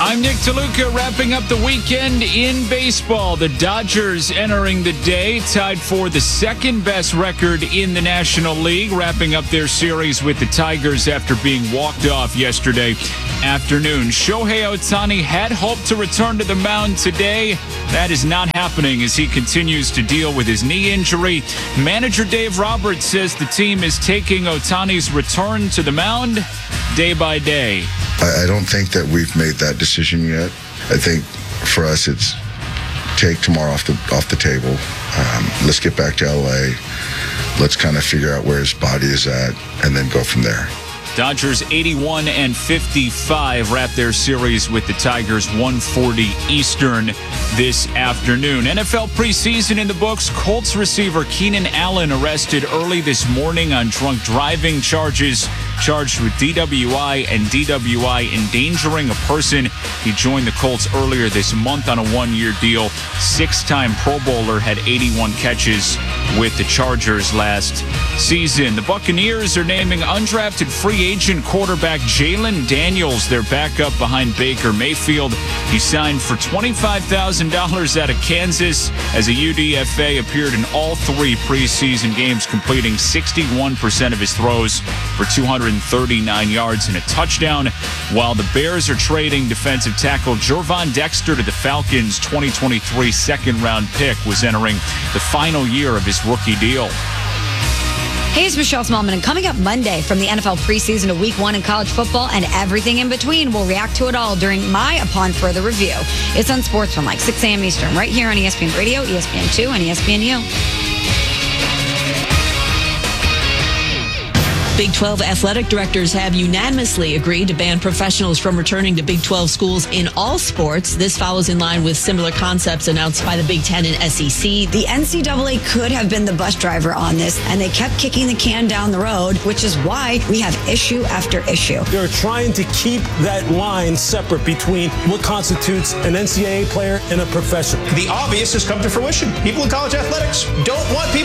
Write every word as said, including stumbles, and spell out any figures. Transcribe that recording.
I'm Nick DeLuca, wrapping up the weekend in baseball. The Dodgers entering the day tied for the second best record in the National League, wrapping up their series with the Tigers after being walked off yesterday afternoon. Shohei Ohtani had hoped to return to the mound today. That is not happening as he continues to deal with his knee injury. Manager Dave Roberts says the team is taking Ohtani's return to the mound day by day. I don't think that we've made that decision yet. I think for us, it's take tomorrow off the off the table. Um, let's get back to L A. Let's kind of figure out where his body is at, and then go from there. Dodgers eighty-one and fifty-five wrap their series with the Tigers one forty Eastern this afternoon. N F L preseason in the books. Colts receiver Keenan Allen arrested early this morning on drunk driving charges, charged with D W I and D W I endangering a person. He joined the Colts earlier this month on a one-year deal. Six-time Pro Bowler, had eighty-one catches with the Chargers last season. The Buccaneers are naming undrafted free agent quarterback Jalen Daniels their backup behind Baker Mayfield. He signed for twenty-five thousand dollars out of Kansas. As a U D F A, appeared in all three preseason games, completing sixty-one percent of his throws for two hundred thirty-nine yards and a touchdown, while the Bears are trading defensive tackle Gervon Dexter to the Falcons. twenty twenty-three second-round pick was entering the final year of his rookie deal. Hey, it's Michelle Smallman, and coming up Monday from the N F L preseason to week one in college football and everything in between, we'll react to it all during my Upon Further Review. It's on Sports from like six a.m. Eastern, right here on E S P N Radio, E S P N two, and E S P N U. Big twelve athletic directors have unanimously agreed to ban professionals from returning to Big twelve schools in all sports. This follows in line with similar concepts announced by the Big Ten and S E C. The N C double A could have been the bus driver on this, and they kept kicking the can down the road, which is why we have issue after issue. They're trying to keep that line separate between what constitutes an N C double A player and a professional. The obvious has come to fruition. People in college athletics don't want people